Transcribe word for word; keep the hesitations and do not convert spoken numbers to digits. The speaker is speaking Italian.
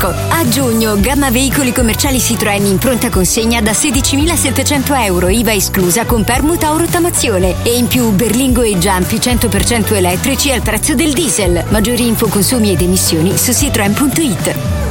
Marco. A giugno, gamma veicoli commerciali Citroën in pronta consegna da sedicimilasettecento euro, I V A esclusa con permuta o rottamazione. E in più Berlingo e Giampi cento per cento elettrici al prezzo del diesel. Maggiori info, consumi ed emissioni su citroen punto it.